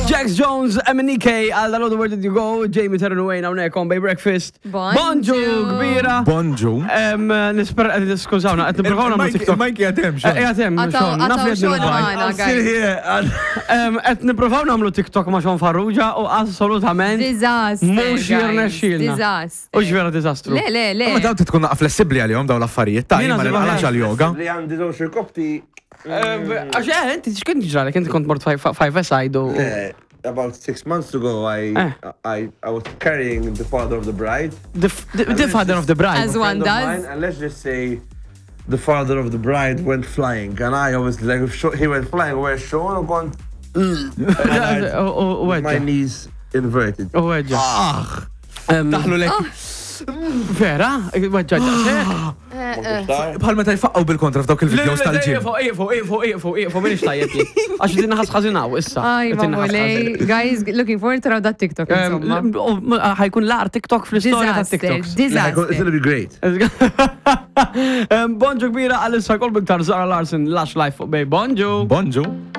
Jax Jones, MNK, għal dal Where Did You Go, Jamie Terranwayne hawnhekk on Bay Breakfast. Bonġu kbira. Bonġu. Nisper qed diskużawna, qed nippruvaw nagħmlu TikTok. Mike jgħatem, xo. Jgħatem, xon, naf li qed nippruvaw nagħmlu TikTok ma' Xon Farrugia u assolutament Disaster. mhux jirnexxielna. Disaster. Ux vera diżastru. Le. Ma daw tkun flessibbli għalihom daw l-affarijiet. Ta' Jiena ma nilqax għal-yoga. Li għandi żewġ kopti. Għax inti x'kien tiġralek, inti kont mort 5-a-side u. About 6 months ago, I was carrying the father of the bride. The father of the bride. As one does. Mine, and let's just say the father of the bride went flying, and I was like, he went flying. Where Sean gone? My knees inverted. U weġġa. Taħlu lek. Vera? Weġġa ġaċek? Bħal meta jfaqqaw bil-kontra f'dawk il-videos tal-ġim. Ifu, minix tajjeb li. Għax din ħazħazinaw, issa. Ay, mamulej. Guys, looking forward to that TikTok. ħajkun lar TikTok fl-istoria ta' TikTok. Disaster. It's gonna be great. Bonġu kbira għal-issa kol biktar Zara Larson, Lush Life fuq bej. Bonġu. Bonġu.